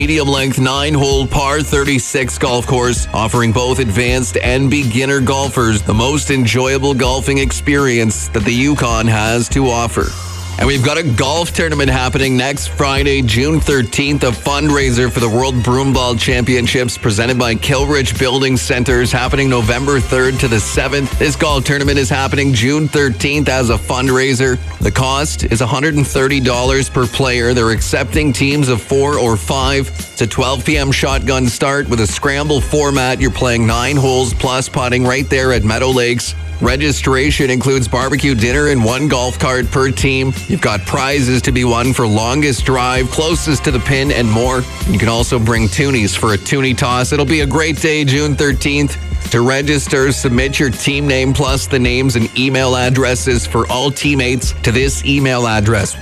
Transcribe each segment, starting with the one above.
Medium-length 9-hole par 36 golf course, offering both advanced and beginner golfers the most enjoyable golfing experience that the Yukon has to offer. And we've got a golf tournament happening next Friday, June 13th, a fundraiser for the World Broomball Championships presented by Kilrich Building Centers, happening November 3rd to the 7th. This golf tournament is happening June 13th as a fundraiser. The cost is $130 per player. They're accepting teams of 4 or 5. It's a 12 p.m. shotgun start with a scramble format. You're playing 9 holes plus putting right there at Meadow Lakes. Registration includes barbecue dinner and 1 golf cart per team. You've got prizes to be won for longest drive, closest to the pin, and more. You can also bring toonies for a toonie toss. It'll be a great day, June 13th. To register, submit your team name plus the names and email addresses for all teammates to this email address,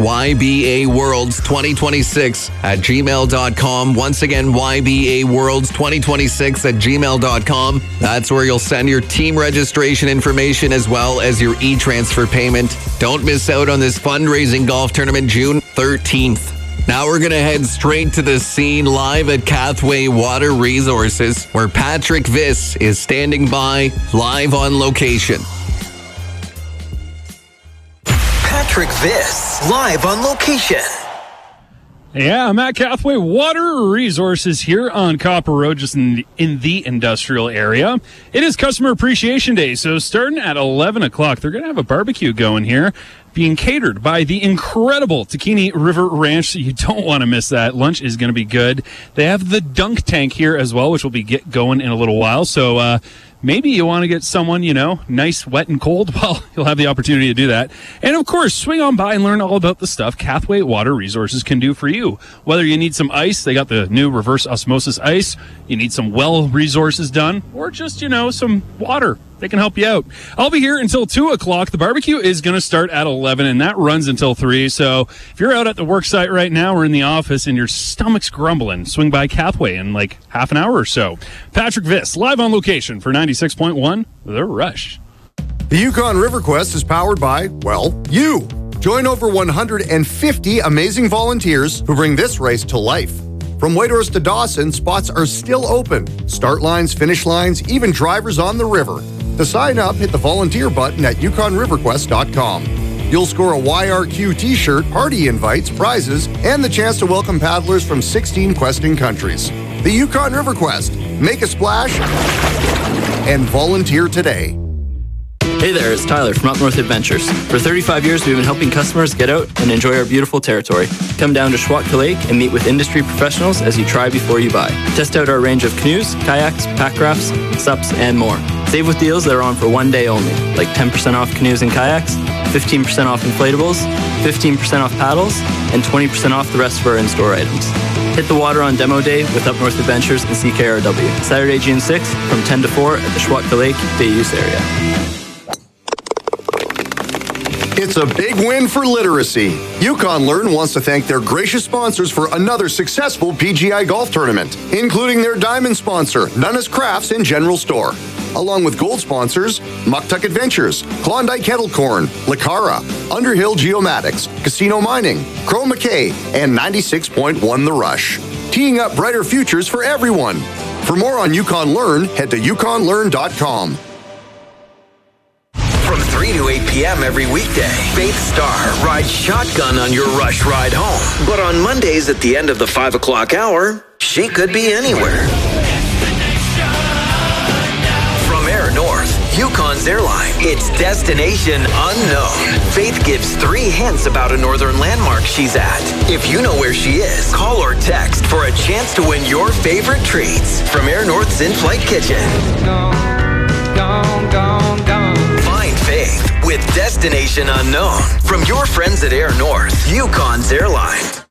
ybaworlds2026@gmail.com. Once again, ybaworlds2026@gmail.com. That's where you'll send your team registration information as well as your e-transfer payment. Don't miss out on this fundraising golf tournament June 13th. Now we're going to head straight to the scene live at Cathway Water Resources, where Patrick Viss is standing by live on location. Patrick Viss, live on location. Yeah, I'm at Cathway Water Resources here on Copper Road, just in the industrial area. It is Customer Appreciation Day, so starting at 11 o'clock, they're going to have a barbecue going here, being catered by the incredible Taquini River Ranch, so you don't want to miss that. Lunch is going to be good. They have the dunk tank here as well, which will be going in a little while, so maybe you want to get someone, nice, wet, and cold. Well, you'll have the opportunity to do that. And, of course, swing on by and learn all about the stuff Cathway Water Resources can do for you. Whether you need some ice, they got the new reverse osmosis ice, you need some well resources done, or just, some water. They can help you out. I'll be here until 2 o'clock. The barbecue is going to start at 11, and that runs until 3. So if you're out at the work site right now or in the office and your stomach's grumbling, swing by Cathway in like half an hour or so. Patrick Viss, live on location for 96.1 The Rush. The Yukon River Quest is powered by, you. Join over 150 amazing volunteers who bring this race to life. From Whitehorse to Dawson, spots are still open. Start lines, finish lines, even drivers on the river. To sign up, hit the volunteer button at yukonriverquest.com. You'll score a YRQ t-shirt, party invites, prizes, and the chance to welcome paddlers from 16 questing countries. The Yukon River Quest. Make a splash and volunteer today. Hey there, it's Tyler from Up North Adventures. For 35 years, we've been helping customers get out and enjoy our beautiful territory. Come down to Schwatka Lake and meet with industry professionals as you try before you buy. Test out our range of canoes, kayaks, pack rafts, SUPs, and more. Save with deals that are on for one day only, like 10% off canoes and kayaks, 15% off inflatables, 15% off paddles, and 20% off the rest of our in-store items. Hit the water on demo day with Up North Adventures and CKRW. Saturday, June 6th from 10 to 4 at the Schwatka Lake day use area. It's a big win for literacy. Yukon Learn wants to thank their gracious sponsors for another successful PGI golf tournament, including their diamond sponsor, Nunna's Crafts and General Store, along with gold sponsors, Muktuk Adventures, Klondike Kettle Corn, Licara, Underhill Geomatics, Casino Mining, Crow McKay, and 96.1 The Rush. Teeing up brighter futures for everyone. For more on Yukon Learn, head to yukonlearn.com. From 3 to 8 p.m. every weekday, Faith Starr rides shotgun on your rush ride home. But on Mondays at the end of the 5 o'clock hour, she could be anywhere. From Air North, Yukon's airline, it's destination unknown. Faith gives 3 hints about a northern landmark she's at. If you know where she is, call or text for a chance to win your favorite treats from Air North's in-flight kitchen. Gone. Find Faith with Destination Unknown from your friends at Air North, Yukon's airline.